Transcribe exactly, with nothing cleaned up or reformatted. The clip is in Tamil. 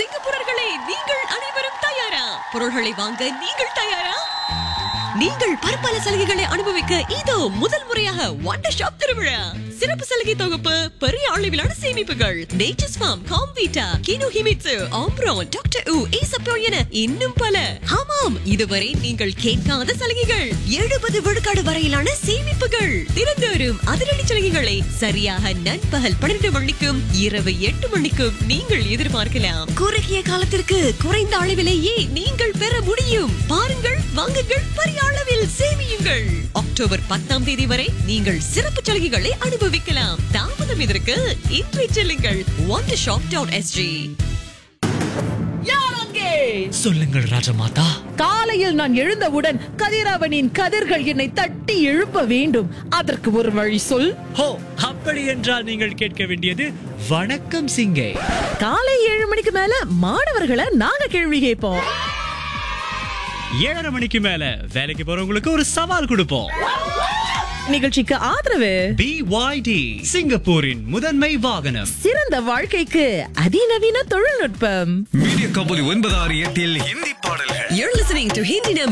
சிங்கப்பூரர்களே, நீங்கள் அனைவரும் தயாரா? பொருள்களை வாங்க நீங்கள் தயாரா? நீங்கள் பற்பல சலுகைகளை அனுபவிக்க இதோ முதல் முறையாக வண்டர் ஷாப் திருவிழா. சிறப்பு சலுகை தொகுப்பு, பெரிய அளவிலான சேமிப்புகள், nature's form, Comvita, GNU Himitsu, ஆம்ப்ரோன், doctor உ, ஈசப்போ என இன்னும் பல. ஆமாம், இதுவரை நீங்கள் கேட்காத சலுகைகள். எழுபது விழுக்காடு வரையிலான சேமிப்புகள். தினந்தோறும் அதிரடி சலுகைகளை சரியாக நண்பகல் பன்னிரண்டு மணிக்கும் இரவு எட்டு மணிக்கும் நீங்கள் எதிர்பார்க்கலாம். குறுகிய காலத்திற்கு குறைந்த அளவிலேயே நீங்கள் பெற முடியும். பாருங்கள், வாங்குங்கள், பெரிய அளவில் சேமியுங்கள். அக்டோபர் பத்தாம் தேதி வரை நீங்கள் சிறப்பு சலுகைகளை அனுபவிக்கலாம். தாமதம் இதற்கு இன்றை செல்லுங்கள் wonder shop dot s g. சொல்லுங்கள் ராஜமாதா. காலையில் நான் எழுந்தவுடன் கதிரவனின் கதிர்கள் என்னை தட்டி எழுப்ப வேண்டும். அதற்கு ஒரு வழி சொல். ஹோ, அப்படி என்றால் நீங்கள் கேட்க வேண்டியது வணக்கம் சிங்கே. காலை ஏழு மணிக்கு மேல மாணவர்களை நாங்க கேள்வி கேட்போம். ஏழரை மணிக்கு மேல வேலைக்கு போறவங்களுக்கு ஒரு சவால் கொடுப்போம். நிகழ்ச்சிக்கு ஆதரவு பி ஒய் டி, சிங்கப்பூரின் முதன்மை வாகனம். சிறந்த வாழ்க்கைக்கு அதிநவீன தொழில்நுட்பம். மீடியா கபோலி ஒன்பது ஆறு எட்டில் ஹிந்தி பாடல்கள். You're listening to Hindi